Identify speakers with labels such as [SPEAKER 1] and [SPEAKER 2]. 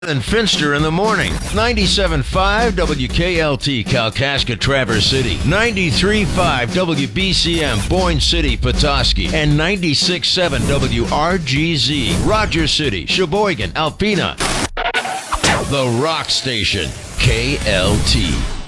[SPEAKER 1] And Finster in the morning. 97.5 WKLT Kalkaska Traverse City. 93.5 WBCM Boyne City Petoskey. And 96.7 WRGZ Rogers City, Sheboygan, Alpena. The Rock Station. KLT.